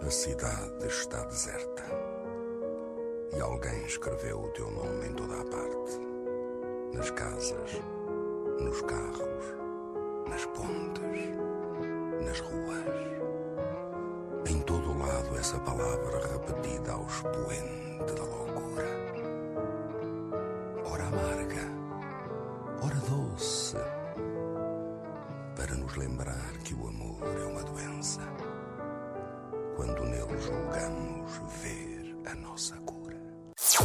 A cidade está deserta e alguém escreveu o teu nome em toda a parte. Nas casas, nos carros, nas pontes, nas ruas. Em todo o lado essa palavra repetida ao expoente da loucura. Ora amarga, ora doce, para nos lembrar que o amor é uma doença, quando nele julgamos ver a nossa cura.